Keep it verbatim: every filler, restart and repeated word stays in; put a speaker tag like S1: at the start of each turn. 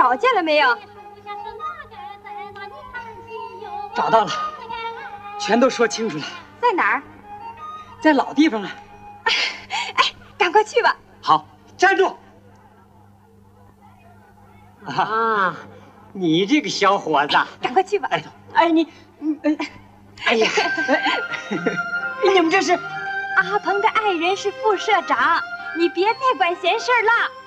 S1: 找见了没有？
S2: 找到了，全都说清楚了。
S1: 在哪儿？
S2: 在老地方啊。
S1: 哎，赶快去吧。
S2: 好，站住！
S3: 啊，你这个小伙子，
S1: 赶快去吧。
S2: 哎，哎你，哎，哎呀，你们这是？
S1: 阿鹏的爱人是副社长，你别再管闲事了。